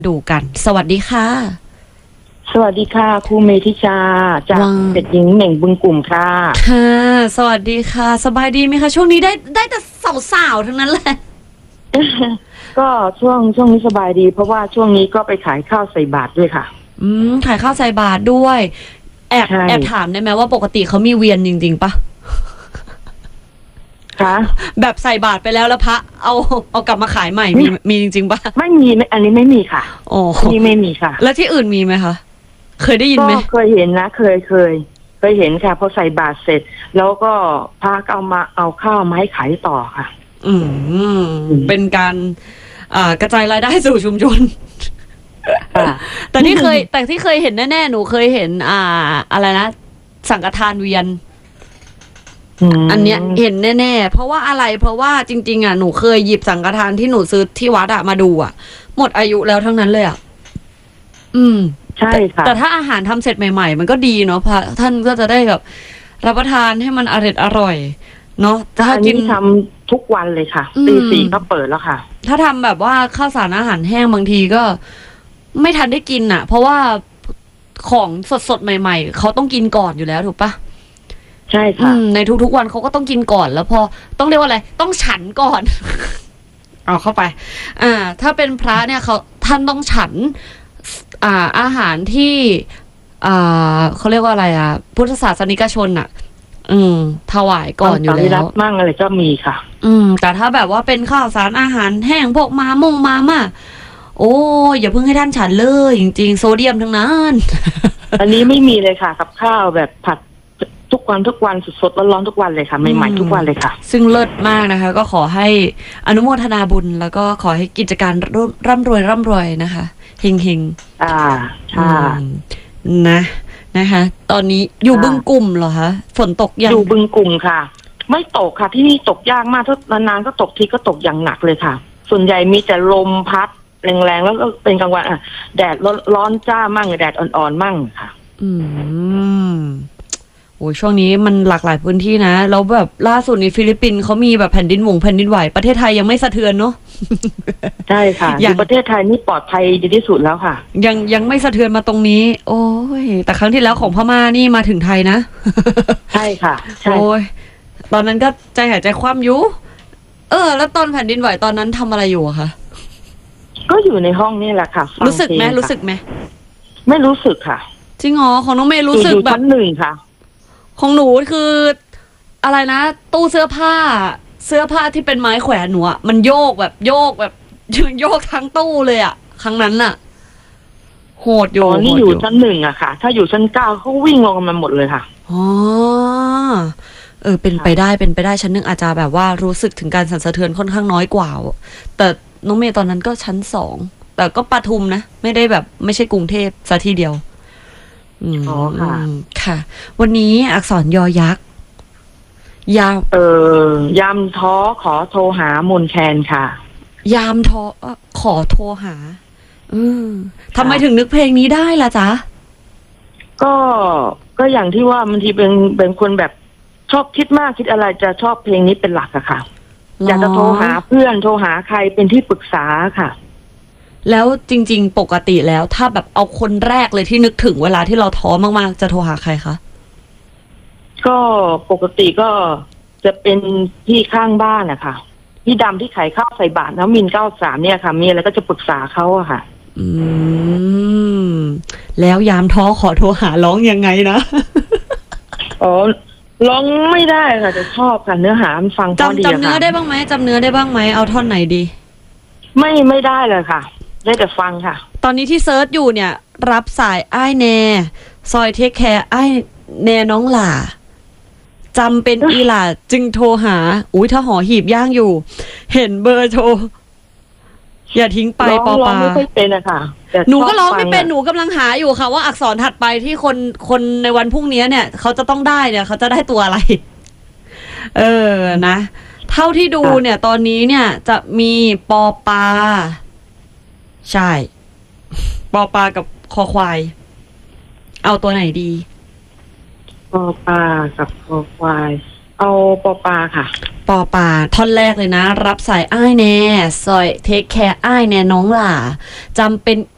ดูกันสวัสดีค่ะสวัสดีค่ะครูเมธิชาจากเด็กหญิงเหม่งบึงกลุ่มค่ะค่ะสวัสดีค่ะสบายดีไหมคะช่วงนี้ได้แต่สาวๆทั้งนั้นเลยก็ช่วงนี้สบายดีเพราะว่าช่วงนี้ก็ไปขายข้าวใส่บาตรด้วยค่ะขายข้าวใส่บาตรด้วยแอบถามได้ไหมว่าปกติเขามีเวียนจริงๆปะคะแบบใส่บาตรไปแล้วพระเอากลับมาขายใหม่มีจริงๆปะไม่มีอันนี้ไม่มีค่ะอ๋อนี่ไม่มีค่ะแล้วที่อื่นมีไหมคะเคยได้ยินไหมก็เคยเห็นนะเคยเห็นค่ะพอใส่บาตรเสร็จแล้วก็พระก็เอาข้าวมาให้ขายต่อค่ะเป็นการกระจายรายได้สู่ชุมชนแต่ที่เคยเห็นแน่ๆหนูเคยเห็นอะไรนะสังฆทานเวียนอันเนี้ยเห็นแน่ๆเพราะว่าอะไรเพราะว่าจริงๆหนูเคยหยิบสังฆทานที่หนูซื้อที่วัดมาดูหมดอายุแล้วทั้งนั้นเลยใช่ค่ะแต่ถ้าอาหารทำเสร็จใหม่ๆมันก็ดีเนาะพระท่านก็จะได้แบบรับประทานให้มันอร่อยเนาะถ้ากินทำทุกวันเลยค่ะตี 4ก็เปิดแล้วค่ะถ้าทำแบบว่าข้าวสารอาหารแห้งบางทีก็ไม่ทันได้กินเพราะว่าของสดๆใหม่ๆเขาต้องกินก่อนอยู่แล้วถูกปะใช่ค่ะในทุกๆวันเขาก็ต้องกินก่อนแล้วพอต้องเรียกว่าอะไรต้องฉันก่อน เอาเข้าไปถ้าเป็นพระเนี่ยท่านต้องฉันอาหารที่เขาเรียกว่าอะไรพุทธศาสนิกชนถวายก่อนอยู่แล้วมั่งอะไรก็มีค่ะแต่ถ้าแบบว่าเป็นข้าวสารอาหารแห้งพวกมาม่าโอ้อย่าเพิ่งให้ท่านฉันเลยจริงๆโซเดียมทั้งนั้นอันนี้ไม่มีเลยค่ะกับข้าวแบบผัดทุกวันสดๆร้อนๆทุกวันเลยค่ะใหม่ๆทุกวันเลยค่ะซึ่งเลิศมากนะคะก็ขอให้อนุโมทนาบุญแล้วก็ขอให้กิจการร่ำรวยนะคะเฮงค่ะนะคะตอนนี้อยู่บึงกลุ่มเหรอคะฝนตกยังอยู่บึงกลุ่มค่ะไม่ตกค่ะที่นี่ตกยากมากถ้านานๆก็ตกทีก็ตกอย่างหนักเลยค่ะส่วนใหญ่มีแต่ลมพัดแรงๆแล้วก็เป็นกลางวันแดดร้อนจ้ามั่งแดดอ่อนๆมั่งค่ะโอ้ช่วงนี้มันหลากหลายพื้นที่นะแล้วแบบล่าสุดในฟิลิปปินส์เขามีแบบแผ่นดินไหวประเทศไทยยังไม่สะเทือนเนาะใช่ค่ะอย่างประเทศไทยนี่ปลอดภัยดีที่สุดแล้วค่ะยังไม่สะเทือนมาตรงนี้โอ้ยแต่ครั้งที่แล้วของพม่านี่มาถึงไทยนะใช่ค่ะใช่โอ้ยตอนนั้นก็ใจหายใจคว่ำอยู่แล้วตอนแผ่นดินไหวตอนนั้นทำอะไรอยู่อะคะก็อยู่ในห้องนี่แหละค่ะรู้สึกไหมไม่รู้สึกค่ะจริงอ๋อของน้องเมย์รู้สึกแบบชั้น 1ค่ะของหนูคืออะไรนะตู้เสื้อผ้าที่เป็นไม้แขวนหนูมันโยกแบบโยกทั้งตู้เลยครั้งนั้นโหดอยู่นี่อยู่ชั้น 1อะค่ะถ้าอยู่ชั้น 9เขาวิ่งลงมาหมดเลยค่ะอ๋อเป็นไปได้ชั้น 1อาจจะแบบว่ารู้สึกถึงการสั่นสะเทือนค่อนข้างน้อยกว่าแต่น้องเมย์ตอนนั้นก็ชั้น 2แต่ก็ปทุมนะไม่ได้แบบไม่ใช่กรุงเทพซะทีเดียวค่ะวันนี้อักษรยอยักษ์ยามท้อขอโทรหามนแคนค่ะยามท้อขอโทรหาทำไมถึงนึกเพลงนี้ได้ล่ะจ๊ะก็อย่างที่ว่าบางทีเป็นคนแบบชอบคิดมากคิดอะไรจะชอบเพลงนี้เป็นหลักอะค่ะอยากจะโทรหาเพื่อนโทรหาใครเป็นที่ปรึกษาค่ะแล้วจริงๆปกติแล้วถ้าแบบเอาคนแรกเลยที่นึกถึงเวลาที่เราท้อมากๆจะโทรหาใครคะก็ปกติก็จะเป็นพี่ข้างบ้านนะคะพี่ดำที่ขายข้าวใส่บาตรน้ำมิน93เนี่ยค่ะมีอะไรก็จะปรึกษาเขาอะค่ะแล้วยามท้อขอโทรหาร้องยังไงนะร้องไม่ได้ค่ะจะชอบค่ะเนื้อหามันฟังพอดีค่ะจำเนื้อได้บ้างไหมเอาท่อนไหนดีไม่ได้เลยค่ะได้แต่ฟังค่ะตอนนี้ที่เซิร์ชอยู่เนี่ยรับสายอ้ายแนซอยเทคแคร์อ้ายแนน้องหล่าจำเป็นอีหล่าจึงโทรหาถ้าหอหีบย่างอยู่เห็นเบอร์โทรอย่าทิ้งไปปอปาไม่ค่อยเป็นอะค่ะหนูก็ร้องไม่เป็นหนูกำลังหาอยู่ค่ะว่าอักษรถัดไปที่คนในวันพรุ่งนี้เนี่ยเขาจะต้องได้เนี่ยเขาจะได้ตัวอะไรนะเท่าที่ดูเนี่ยตอนนี้เนี่ยจะมีปอปาใช่ปอปากับคอควายเอาตัวไหนดีปอปากับคอควายเอาปอปาค่ะปอปาท่อนแรกเลยนะรับสายอ้ายแน่ซอยเทคแคร์อ้ายแน่น้องหล่าจำเป็น